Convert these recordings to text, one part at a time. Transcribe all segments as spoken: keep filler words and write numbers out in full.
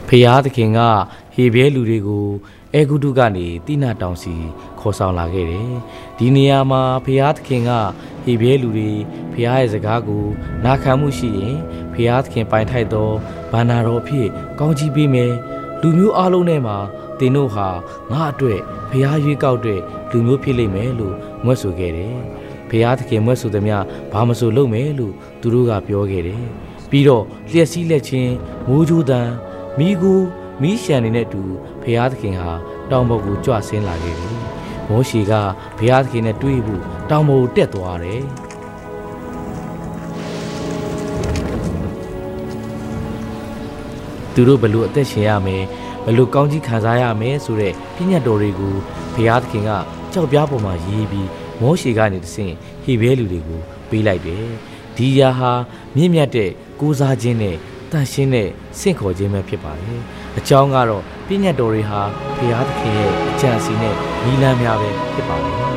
ဖျားသခင်ကဟေဘဲလူတွေကိုအဲဂုတုကနေတိနာတောင်စီခေါ်ဆောင်လာခဲ့တယ်ဒီနေရာမှာဖျားသခင်ကဟေဘဲလူတွေဖျားရဲ့စကားကိုနာခံမှုရှိရင်ဖျားသခင်ပိုင်ထိုက်သောဘာနာတော်အဖြစ်ကောင်းချီးပေးမယ်လူမျိုးအလုံးထဲမှာသင်တို့ဟာငါအတွက်ဖျားရွေးကောက်တဲ့လူမျိုးဖြစ်လိမ့်မယ်လို့မွတ်ဆိုခဲ့တယ်ဖျားသခင်မွတ်ဆိုသည်များဘာမဆိုလုပ်မယ်လို့သူတို့ကပြောခဲ့တယ်ပြီးတော့လျှက်စီးလက်ချင်းမိုးကြိုးတန်မိကူမီးရှံနေတဲ့အတူဘုရားသခင်ဟာတောင်ပေါ်ကိုကြွဆင်းလာခဲ့တယ်။မောရှေကဘုရားသခင်နဲ့တွေ့ဖို့တောင်ပေါ်ကိုတက်သွားတယ်။သူတို့ဘလို့အသက်ရှင်ရမယ်ဘလို့ကောင်းကြီးခံစားရမယ်ဆိုတဲ့ပြည့်ညတ်တော်တွေကိုဘုရားသခင်ကကြောက်ပြားပေါ်မှာရေးပြီးမောရှေကနေတဆင့်ဟေဘဲလူတွေကိုပေးလိုက်တယ်။ဒီယာဟာမြင့်မြတ်တဲ့ကိုးစားခြင်းနဲ့တန်ရှင်းတဲ့စင့်ခေါ်ခြင်းပဲဖြစ်ပါတယ်။အကြောင်းကတော့ပြည့်ညတ်တော်တွေဟာဘုရားသခင်ရဲ့အကြံစီနဲ့နီလန်းများပဲဖြစ်ပါတယ်။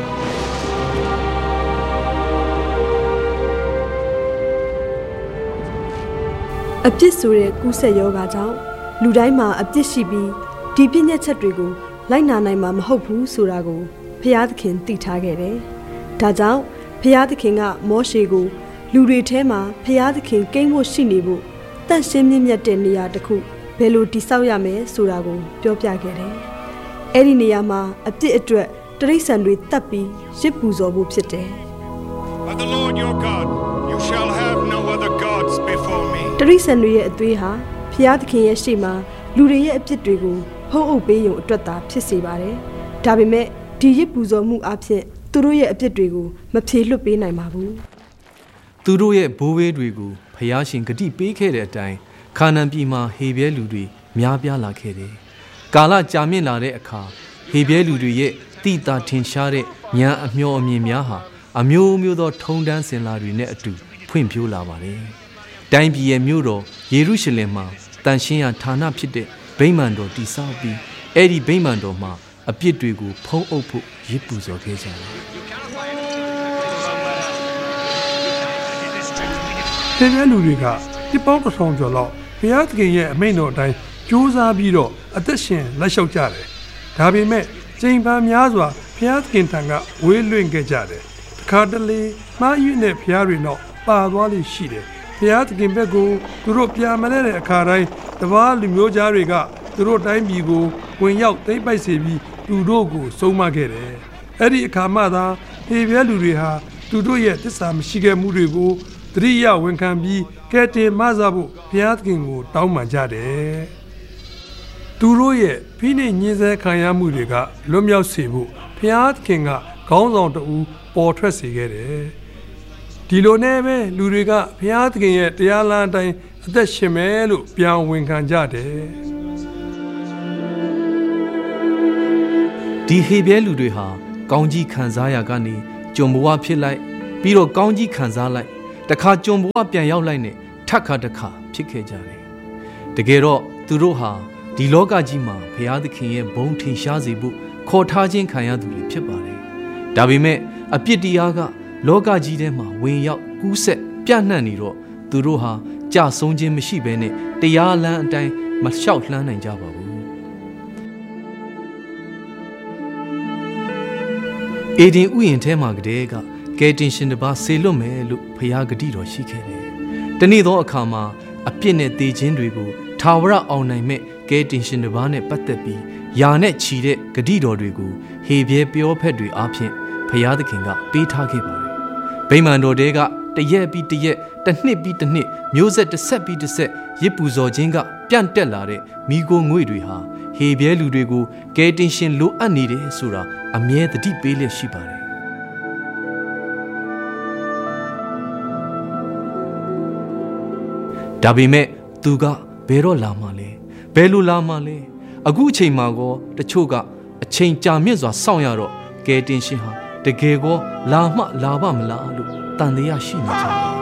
အပြစ်ဆိုတဲ့ကူးစက်ယောဂါကြောင့်လူတိုင်းမှာအပြစ်ရှိပြီးဒီပြည့်ညတ်ချက်တွေကိုလိုက်နာနိုင်မှာမဟုတ်ဘူးဆိုတာကိုဘုရားသခင်သိထားခဲ့တယ်။ဒါကြောင့်ဘုရားသခင်ကမောရှေကိုလူတွေထဲမှာဘုရားသခင်ကိန်းဖို့ရှိနေဖို့တန့်ရှင်းမြင့်မြတ်တဲ့နေရာတစ်ခုဘယ်လိုတည်ဆောက်ရမယ်ဆိုတာကိုပြောပြခဲ့တယ်။အဲ့ဒီနေရာမှာအပြစ်အတွက်တရိစ္ဆာန်တွေတတ်ပြီးရစ်ပူဇော်ဖို့ဖြစ်တယ်။ But the Lord your God, you shall have no other gods before me. တရိစ္ဆာန်တွေရဲ့အသွေးဟာဘုရားသခင်ရဲ့ရှေ့မှာလူတွေရဲ့အပြစ်တွေကိုဖုံးအုပ်ပေးရုံအတွက်သာဖြစ်စေပါတယ်။ဒါပေမဲ့ဒီရစ်ပူဇော်မှုအဖြစ်သူတို့ရဲ့အပြစ်တွေကိုမဖြေလွတ်ပေးနိုင်ပါဘူး။သူတို့ရဲ့ဘိုးဘေးတွေကိုဖျားရှင်ဂတိပေးခဲ့တဲ့အတိုင်းခါနန်ပြည်မှာဟေဘဲလူတွေများပြားလာခဲ့တယ်။ကာလကြာမြင့်လာတဲ့အခါဟေဘဲလူတွေရဲ့တိတာထင်ရှားတဲ့ဉာဏ်အမျှော်အမြင်များဟာအမျိုးမျိုးသောထုံတန်းစင်လာတွေနဲ့အတူဖွင့်ဖြိုးလာပါတယ်။တိုင်းပြည်ရဲ့မြို့တော်ယေရုရှလင်မှာတန်ရှင်းရာဌာနဖြစ်တဲ့ဗိမာန်တော်တည်ဆောက်ပြီးအဲ့ဒီဗိမာန်တော်မှာအပြစ်တွေကိုဖုံးအုပ်ဖို့ရစ်ပူဇော်ခဲ့ကြတယ်။ဟေဘဲလူတွေကဒီပေါင်းတစ်ထောင်ကျော်လောက်ဘုရားသခင်ရဲ့အမိန့်တော်အတိုင်းကြိုးစားပြီးတော့အသက်ရှင်လက်လျှောက်ကြတယ်။ဒါပေမဲ့ကျိန်ပန်းများစွာဘုရားသခင်ထံကဝေးလွင့်ခဲ့ကြတယ်။တစ်ခါတလေမှားယွင်းတဲ့ဘုရားတွေတော့ပါသွားလိမ့်ရှိတယ်။ဘုရားသခင်ဘက်ကိုသူတို့ပြန်မလဲတဲ့အခါတိုင်းတပါးလူမျိုးသားတွေကသူတို့တိုင်းပြည်ကိုဝင်ရောက်သိမ်းပိုက်စေပြီးသူတို့ကိုဆုံးမခဲ့တယ်။အဲ့ဒီအခါမှသာဟေဘဲလူတွေဟာသူတို့ရဲ့တစ္ဆာမရှိခဲ့မှုတွေကိုတရိယဝန်ခံပြီးကဲတင်မဆဖို့ဘုရားသခင်ကိုတောင်းပန်ကြတယ်။သူတို့ရဲ့ဖိနှိပ်ညှင်းဆဲခံရမှုတွေကလွတ်မြောက်စေဖို့ဘုရားသခင်ကခေါင်းဆောင်တဦးပေါ်ထွက်စေခဲ့တယ်။ဒီလိုနဲ့ပဲလူတွေကဘုရားသခင်ရဲ့တရားလမ်းအတိုင်းအသက်ရှင်မယ်လို့ပြန်ဝန်ခံကြတယ်။ဒီဟေဘဲလူတွေဟာကောင်းကြီးခံစားရကနေကြုံဘဝဖြစ်လိုက်ပြီးတော့ကောင်းကြီးခံစားလိုက်တခါကြုံဘဝပြန်ရောက်လိုက်နဲ့ထပ်ခါတခါဖြစ်ခဲ့ကြတယ်။တကယ်တော့သူတို့ဟာဒီလောကကြီးမှာဘုရားသခင်ရဲ့ဘုန်းထင်ရှားစေဖို့ခေါ်ထားခြင်းခံရသူတွေဖြစ်ပါတယ်။ဒါပေမဲ့အပြစ်တရားကလောကကြီးထဲမှာဝင်ရောက်ကူးဆက်ပြန့်နှံ့နေတော့သူတို့ဟာကြဆုံးခြင်းမရှိဘဲနဲ့တရားလမ်းအတိုင်းမလျှောက်လှမ်းနိုင်ကြပါဘူး။အေဒင်ဥယျာဉ်ထဲမှာကတည်းကကယ်တင်ရှင်တစ်ပါးဆေလွတ်မယ်လို့ဘုရားဂတိတော်ရှိခဲ့တယ်။တနေ့သောအခါမှာအပြစ်နဲ့သေခြင်းတွေကိုထာဝရအောင်နိုင်မဲ့ကယ်တင်ရှင်တစ်ပါးနဲ့ပတ်သက်ပြီးယာနဲ့ချီတဲ့ဂတိတော်တွေကိုဟေဘဲပြောဖက်တွေအားဖြင့်ဘုရားသခင်ကပေးထားခဲ့ပါတယ်။ဗိမာန်တော်တဲကတရက်ပြီးတရက်တစ်နှစ်ပြီးတစ်နှစ်မျိုးဆက်တစ်ဆက်ပြီးတစ်ဆက်ရစ်ပူဇော်ခြင်းကပြန့်တက်လာတဲ့မိโกငွေတွေဟာဟေဘဲလူတွေကိုကယ်တင်ရှင်လိုအပ်နေတယ်ဆိုတာအမြဲတတိပေးလျက်ရှိပါတယ်ဒါပေမဲ့သူကဘယ်တော့လာမှလဲဘယ်လိုလာမှလဲအခုအချိန်မှာကောတချို့ကအချိန်ကြာမြင့်စွာစောင့်ရတော့ကယ်တင်ရှင်ဟာတကယ်ကောလာမှလာပါမလားလို့တန်တရားရှိနေကြတယ်